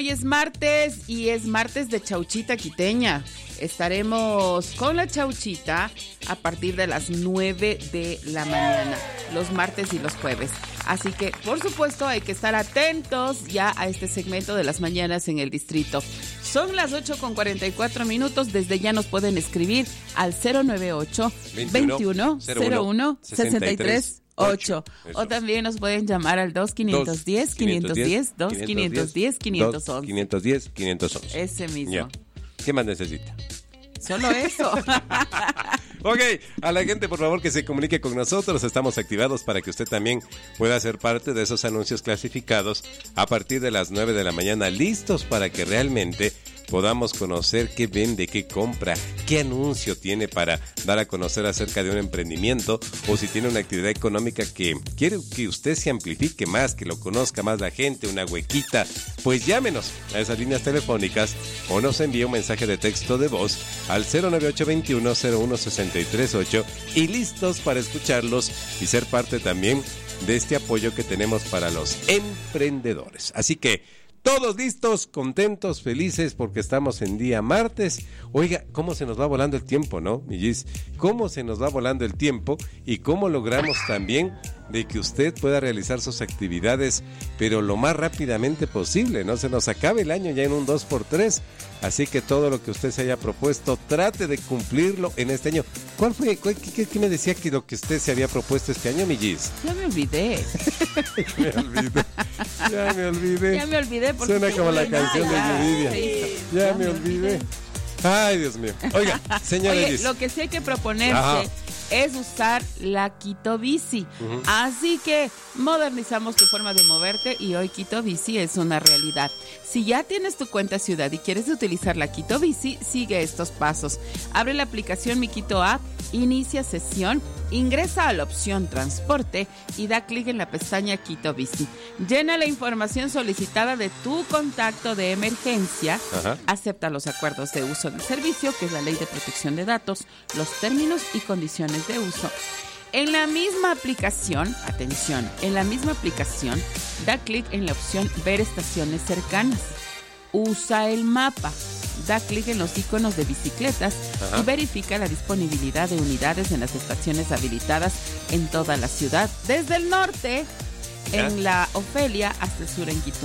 Hoy es martes y es martes de Chauchita Quiteña. Estaremos con la Chauchita a partir de las 9 de la mañana, los martes y los jueves. Así que, por supuesto, hay que estar atentos ya a este segmento de las mañanas en el distrito. Son las 8:44. Desde ya nos pueden escribir al 098 21 01 63 8. O también nos pueden llamar al 2510 510 2510 511. 510 511. Ese mismo. Ya. ¿Qué más necesita? Solo eso. Ok, a la gente por favor que se comunique con nosotros, estamos activados para que usted también pueda ser parte de esos anuncios clasificados a partir de las 9 de la mañana, listos para que realmente podamos conocer qué vende, qué compra, qué anuncio tiene para dar a conocer acerca de un emprendimiento, o si tiene una actividad económica que quiere que usted se amplifique más, que lo conozca más la gente, una huequita, pues llámenos a esas líneas telefónicas o nos envíe un mensaje de texto de voz al 098 21 01 63 8 y listos para escucharlos y ser parte también de este apoyo que tenemos para los emprendedores. Así que todos listos, contentos, felices porque estamos en día martes. Oiga, cómo se nos va volando el tiempo, ¿no, mi Gis? Cómo se nos va volando el tiempo y cómo logramos también de que usted pueda realizar sus actividades, pero lo más rápidamente posible, ¿no? Se nos acabe el año ya en un 2x3, así que todo lo que usted se haya propuesto, trate de cumplirlo en este año. ¿Cuál fue? ¿Qué me decía que lo que usted se había propuesto este año, mi Gis? Ya me olvidé. Ya me olvidé. Suena como la canción de Yuridia. Ya me olvidé. Ay, Dios mío. Oiga, señora Gis. Lo que sí hay que proponerse es usar la Quito Bici. Así que modernizamos tu forma de moverte y hoy Quito Bici es una realidad. Si ya tienes tu cuenta ciudad y quieres utilizar la Quito Bici, sigue estos pasos. Abre la aplicación Mi Quito App, inicia sesión, ingresa a la opción transporte y da clic en la pestaña Quito Bici. Llena la información solicitada de tu contacto de emergencia. Acepta los acuerdos de uso del servicio, que es la Ley de Protección de Datos, los términos y condiciones de uso. En la misma aplicación, atención, da clic en la opción Ver estaciones cercanas. Usa el mapa. Da clic en los iconos de bicicletas y verifica la disponibilidad de unidades en las estaciones habilitadas en toda la ciudad, desde el norte en la Ofelia hasta el sur en Quito.